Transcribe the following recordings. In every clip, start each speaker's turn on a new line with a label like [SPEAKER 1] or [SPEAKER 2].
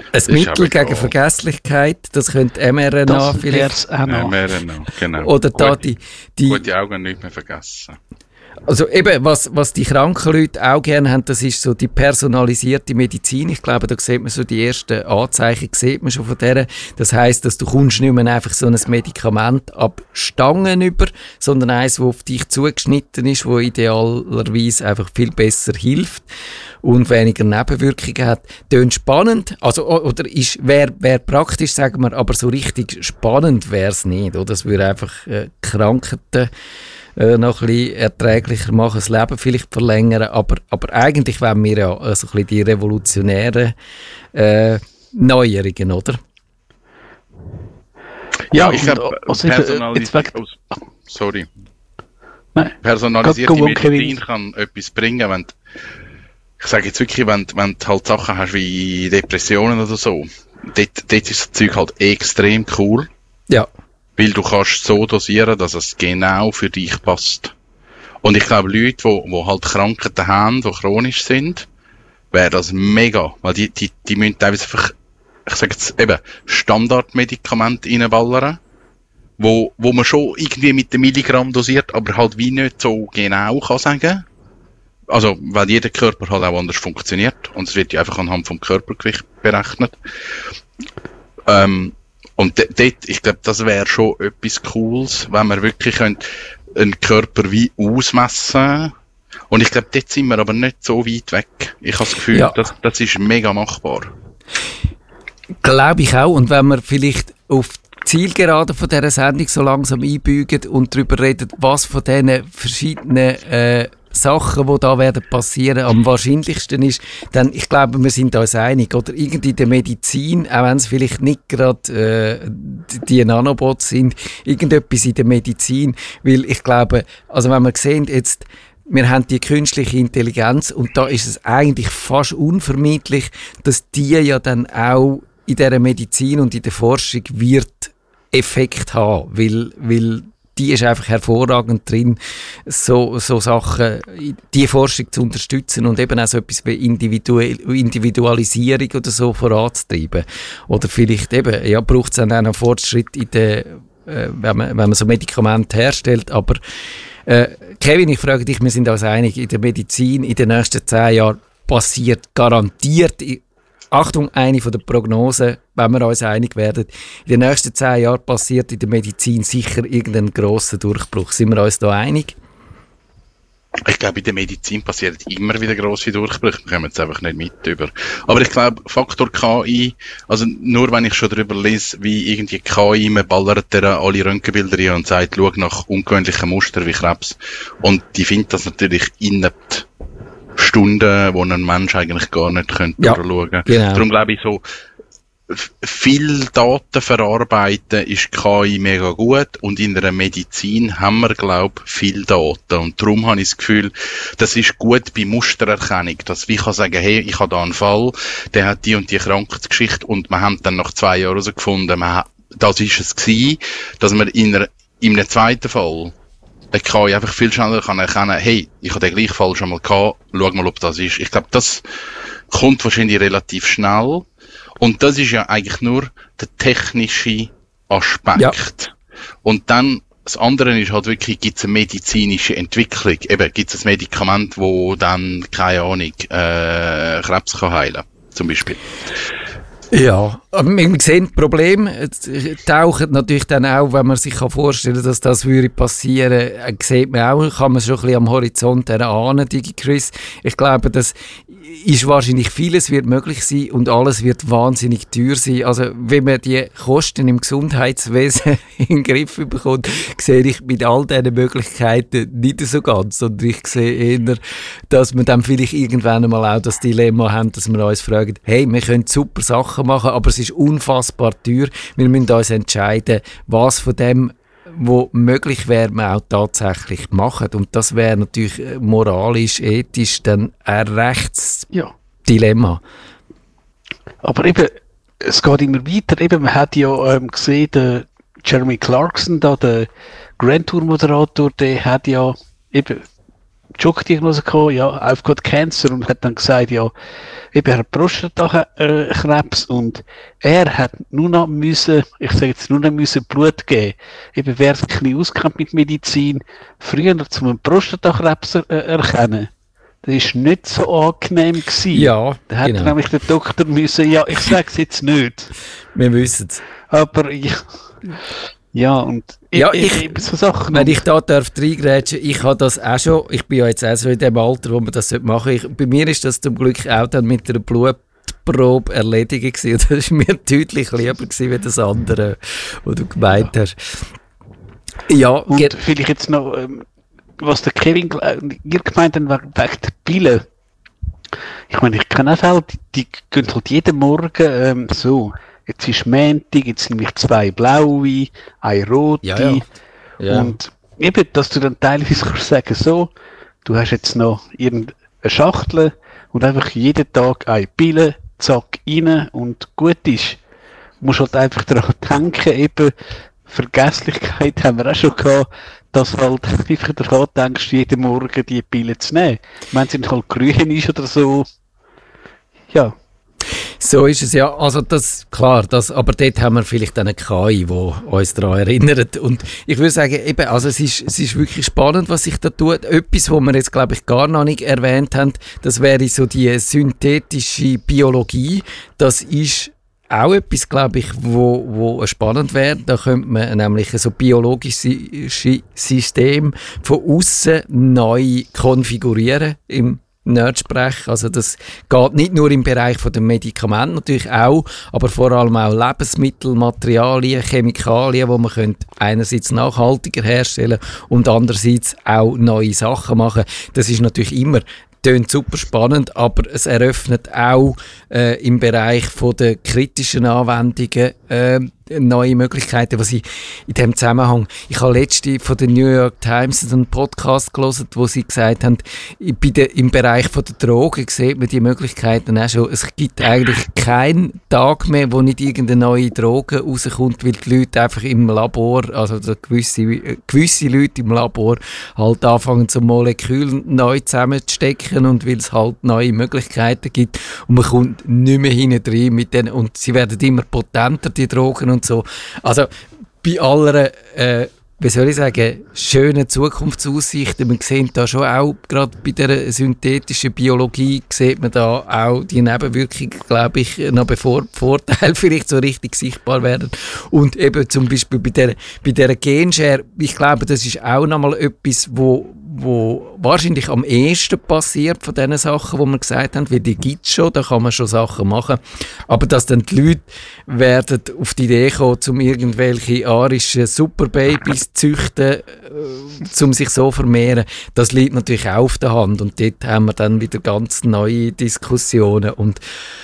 [SPEAKER 1] Ein Mittel gegen Vergesslichkeit, das könnte mRNA
[SPEAKER 2] das
[SPEAKER 1] vielleicht.
[SPEAKER 3] mRNA, genau.
[SPEAKER 1] Oder da die
[SPEAKER 3] gute Augen nicht mehr vergessen.
[SPEAKER 1] Also eben, was die kranken Leute auch gerne haben, das ist so die personalisierte Medizin. Ich glaube, da sieht man so die ersten Anzeichen, sieht man schon von der. Das heisst, dass du kommst nicht mehr einfach so ein Medikament ab Stangen über, sondern eins, das auf dich zugeschnitten ist, wo idealerweise einfach viel besser hilft und weniger Nebenwirkungen hat. Tönt spannend, also, oder wäre praktisch, sagen wir, aber so richtig spannend wäre es nicht, oder? Das würde einfach Krankheiten noch ein bisschen erträglicher machen, das Leben vielleicht verlängern, aber eigentlich wollen wir ja so ein bisschen die revolutionären Neuerungen, oder?
[SPEAKER 3] Ja, ich glaube, personalisierte Medizin kann etwas bringen, wenn ich sage jetzt wirklich, wenn du halt Sachen hast wie Depressionen oder so, dort ist das Zeug halt extrem cool. Ja. Weil du kannst so dosieren, dass es genau für dich passt. Und ich glaube, Leute, die halt Krankheiten haben, die chronisch sind, wäre das mega. Weil die müssen teilweise einfach, ich sage jetzt eben, Standardmedikamente reinballern, wo man schon irgendwie mit dem Milligramm dosiert, aber halt wie nicht so genau kann sagen. Also, weil jeder Körper halt auch anders funktioniert. Und es wird ja einfach anhand vom Körpergewicht berechnet. Und dort, ich glaube, das wäre schon etwas Cooles, wenn wir wirklich einen Körper wie ausmessen. Und ich glaube, dort sind wir aber nicht so weit weg. Ich habe das Gefühl, das ist mega machbar.
[SPEAKER 1] Glaube ich auch. Und wenn wir vielleicht auf die Zielgerade von dieser Sendung so langsam einbügen und darüber reden, was von diesen verschiedenen Sachen, die da werden passieren, am wahrscheinlichsten ist, dann, ich glaube, wir sind uns einig, oder irgendwie in der Medizin, auch wenn es vielleicht nicht gerade die Nanobots sind, irgendetwas in der Medizin, weil ich glaube, also wenn wir sehen, jetzt, wir haben die künstliche Intelligenz und da ist es eigentlich fast unvermeidlich, dass die ja dann auch in dieser Medizin und in der Forschung wird Effekt haben, weil die ist einfach hervorragend drin, so Sachen, die Forschung zu unterstützen und eben auch so etwas wie Individualisierung oder so voranzutreiben. Oder vielleicht eben, ja, braucht es dann auch noch Fortschritt in der, wenn man so Medikamente herstellt, aber Kevin, ich frage dich, wir sind uns einig, in der Medizin in den nächsten 10 Jahren passiert garantiert, Achtung, eine von der Prognosen, wenn wir uns einig werden, in den nächsten 10 Jahren passiert in der Medizin sicher irgendein grosser Durchbruch. Sind wir uns da einig?
[SPEAKER 3] Ich glaube, in der Medizin passieren immer wieder grosse Durchbrüche, wir kommen jetzt einfach nicht mit über. Aber ich glaube, Faktor KI, also nur wenn ich schon darüber lese, wie irgendwie KI, man ballert alle Röntgenbilder rein und sagt, schau nach ungewöhnlichen Mustern wie Krebs. Und die findet das natürlich innerhalb Stunden, wo ein Mensch eigentlich gar nicht könnte durchschauen. Genau. Darum glaube ich so, viel Daten verarbeiten ist KI mega gut und in der Medizin haben wir, glaube ich, viel Daten und darum habe ich das Gefühl, das ist gut bei Mustererkennung, dass ich kann sagen, hey, ich habe da einen Fall, der hat die und die Krankheitsgeschichte und wir haben dann nach 2 Jahren herausgefunden, das ist es gewesen, dass man in einem zweiten Fall der KI einfach viel schneller kann erkennen, hey, ich habe den gleichen Fall schon mal gehabt, schau mal, ob das ist. Ich glaube, das kommt wahrscheinlich relativ schnell. Und das ist ja eigentlich nur der technische Aspekt. Ja. Und dann, das andere ist halt wirklich, gibt es eine medizinische Entwicklung. Eben, gibt es ein Medikament, wo dann, keine Ahnung, Krebs kann heilen, zum Beispiel.
[SPEAKER 1] Ja, aber wir sehen, Probleme tauchen natürlich dann auch, wenn man sich vorstellen kann, dass das würde passieren, sieht man auch, kann man schon ein bisschen am Horizont erahnen, DigiChris. Ich glaube, das ist wahrscheinlich vieles wird möglich sein und alles wird wahnsinnig teuer sein. Also, wenn man die Kosten im Gesundheitswesen in den Griff bekommt, sehe ich mit all diesen Möglichkeiten nicht so ganz. Und ich sehe eher, dass wir dann vielleicht irgendwann einmal auch das Dilemma haben, dass wir uns fragen, hey, wir können super Sachen machen, aber es ist unfassbar teuer. Wir müssen uns entscheiden, was von dem, wo möglich wäre, man auch tatsächlich machen. Und das wäre natürlich moralisch, ethisch dann ein Rechtsdilemma.
[SPEAKER 2] Aber eben, es geht immer weiter. Eben, man hat ja gesehen, der Jeremy Clarkson, da, der Grand Tour Moderator, der hat ja eben Schockdiagnose gehabt, ja, I've got Cancer, und hat dann gesagt, ja, eben, er hat Prostatakrebs, und er hat nur noch müssen, ich sage jetzt nur noch müssen Blut geben. Eben, wer sich ein bisschen auskennt mit Medizin, früher zum einen Prostatakrebs erkennen. Das war nicht so angenehm gewesen.
[SPEAKER 1] Ja,
[SPEAKER 2] da hat
[SPEAKER 1] genau.
[SPEAKER 2] nämlich der Doktor müssen, ja, ich sage es jetzt nicht.
[SPEAKER 1] Wir wissen es.
[SPEAKER 2] Aber, ja, und
[SPEAKER 1] Ja,
[SPEAKER 2] so Sachen.
[SPEAKER 1] Wenn ich da reingrätschen darf, ich habe das auch schon, ich bin ja jetzt auch so in dem Alter, wo man das machen sollte. Bei mir ist das zum Glück auch dann mit einer Blutprobe erledigt gewesen. Und das war mir deutlich lieber gewesen, wie das andere, was du gemeint hast. Ja,
[SPEAKER 2] und vielleicht jetzt noch, was der Kevin, ihr gemeint habt, wegen der Pille. Ich meine, ich kenne auch Fälle, die gehen halt jeden Morgen so. Jetzt ist Montag, jetzt nehme ich 2 blaue, eine rote.
[SPEAKER 1] Ja.
[SPEAKER 2] Und eben, dass du dann teilweise kannst sagen, so, du hast jetzt noch irgendeine Schachtel und einfach jeden Tag eine Pille, zack, rein und gut ist. Du musst halt einfach daran denken, eben, Vergesslichkeit haben wir auch schon gehabt, dass halt einfach daran denkst, jeden Morgen die Pille zu nehmen. Wenn sie halt grün ist oder so, ja.
[SPEAKER 1] So ist es ja, also das, klar, aber dort haben wir vielleicht eine KI, die uns daran erinnert. Und ich würde sagen, eben, also es ist wirklich spannend, was sich da tut. Etwas, was wir jetzt, glaube ich, gar noch nicht erwähnt haben, das wäre so die synthetische Biologie. Das ist auch etwas, glaube ich, wo spannend wäre. Da könnte man nämlich so biologische Systeme von außen neu konfigurieren im Nerdsprech. Also das geht nicht nur im Bereich der Medikamente natürlich auch, aber vor allem auch Lebensmittel, Materialien, Chemikalien, die man einerseits nachhaltiger herstellen und andererseits auch neue Sachen machen. Das ist natürlich immer tönt super spannend, aber es eröffnet auch im Bereich der kritischen Anwendungen neue Möglichkeiten, was ich in diesem Zusammenhang, ich habe letztens von der New York Times einen Podcast gelesen, wo sie gesagt haben, im Bereich der Drogen sieht man die Möglichkeiten auch schon. Es gibt eigentlich keinen Tag mehr, wo nicht irgendeine neue Droge rauskommt, weil die Leute einfach im Labor, also gewisse Leute im Labor halt anfangen, so Moleküle neu zusammenzustecken und weil es halt neue Möglichkeiten gibt und man kommt nicht mehr hinein mit denen und sie werden immer potenter, die Drogen und so. Also bei aller, wie soll ich sagen, schönen Zukunftsaussichten, man sieht da schon auch, gerade bei der synthetischen Biologie, sieht man da auch die Nebenwirkungen, glaube ich, noch bevor die Vorteile vielleicht so richtig sichtbar werden. Und eben zum Beispiel bei der Genshare, ich glaube, das ist auch nochmal etwas, wo wahrscheinlich am ehesten passiert von diesen Sachen, die wir gesagt haben, weil die gibt es schon, da kann man schon Sachen machen. Aber dass dann die Leute werden auf die Idee kommen, um irgendwelche arischen Superbabys zu züchten, um sich so zu vermehren, das liegt natürlich auch auf der Hand. Und dort haben wir dann wieder ganz neue Diskussionen und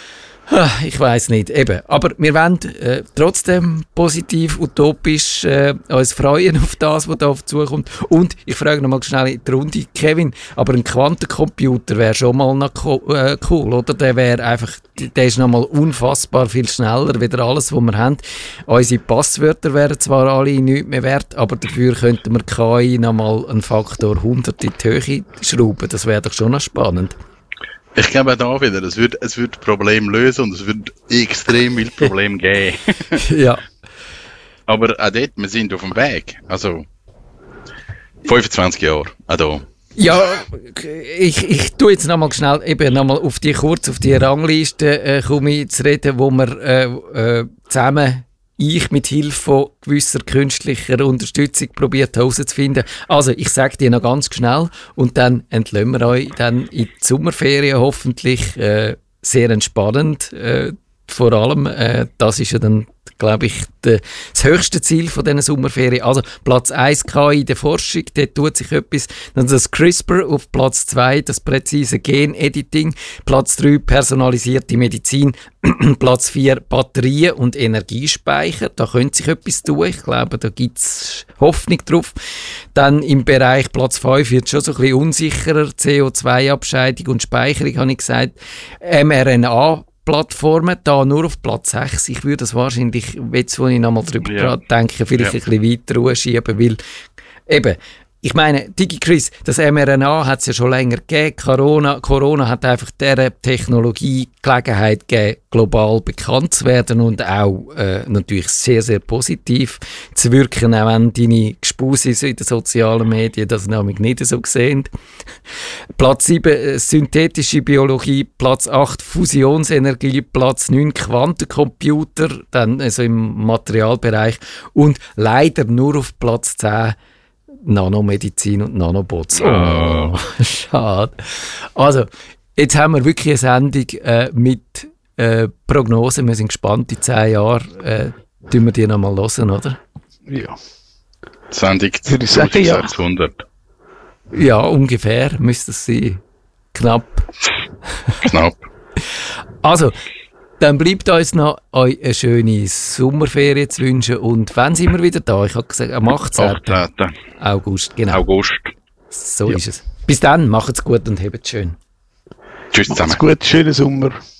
[SPEAKER 1] ich weiss nicht, eben. Aber wir wollen trotzdem positiv, utopisch uns freuen auf das, was da auf zukommt. Und ich frage noch mal schnell in die Runde, Kevin, aber ein Quantencomputer wäre schon mal noch cool, oder? Der ist noch mal unfassbar viel schneller, wie alles, was wir haben. Unsere Passwörter wären zwar alle nichts mehr wert, aber dafür könnten wir KI noch mal einen Faktor 100 in die Höhe schrauben. Das wäre doch schon noch spannend.
[SPEAKER 3] Ich glaube auch da wieder, es wird Probleme lösen und es wird extrem viele Probleme geben.
[SPEAKER 1] Ja.
[SPEAKER 3] Aber auch dort, wir sind auf dem Weg. Also 25 Jahre, auch da.
[SPEAKER 1] Ja, ich tue jetzt nochmal schnell auf die Rangliste komme ich zu reden, wo wir zusammen mit Hilfe von gewisser künstlicher Unterstützung probiert herauszufinden. Also, ich sage dir noch ganz schnell und dann entlösen wir euch dann in die Sommerferien hoffentlich sehr entspannend. Vor allem, das ist ja dann, glaube ich, das höchste Ziel von diesen Sommerferien. Also Platz 1 KI in der Forschung, dort tut sich etwas. Dann das CRISPR auf Platz 2, das präzise Gen-Editing. Platz 3 personalisierte Medizin. Platz 4 Batterien und Energiespeicher. Da könnte sich etwas tun. Ich glaube, da gibt es Hoffnung drauf. Dann im Bereich Platz 5 wird es schon so ein bisschen unsicherer. CO2-Abscheidung und Speicherung, habe ich gesagt. mRNA-Plattformen, da nur auf Platz 6. Ich würde das wahrscheinlich, jetzt wo ich nochmal drüber denke, vielleicht ein bisschen weiter schieben, weil eben, ich meine, DigiChris, das mRNA hat es ja schon länger gegeben. Corona hat einfach dieser Technologie Gelegenheit gegeben, global bekannt zu werden und auch natürlich sehr, sehr positiv zu wirken, auch wenn deine Gespusis in den sozialen Medien das nämlich nicht so sehen. Platz 7 synthetische Biologie, Platz 8 Fusionsenergie, Platz 9 Quantencomputer, dann also im Materialbereich und leider nur auf Platz 10 Nanomedizin und Nanobots. Oh, schade. Also, jetzt haben wir wirklich eine Sendung mit Prognosen. Wir sind gespannt, in 10 Jahren tun wir die nochmal hören, oder?
[SPEAKER 2] Ja.
[SPEAKER 3] Sendung
[SPEAKER 2] Würde ich sagen, ja.
[SPEAKER 3] 600.
[SPEAKER 1] Ja, ungefähr müsste es sein. Knapp.
[SPEAKER 3] Knapp.
[SPEAKER 1] Also, dann bleibt uns noch euch eine schöne Sommerferien zu wünschen. Und wann sind wir wieder da? Ich habe gesagt, am 18. August. Genau.
[SPEAKER 3] August.
[SPEAKER 1] So ist es. Bis dann, macht's gut und habt's schön.
[SPEAKER 3] Tschüss zusammen.
[SPEAKER 2] Macht's gut, schönen Sommer.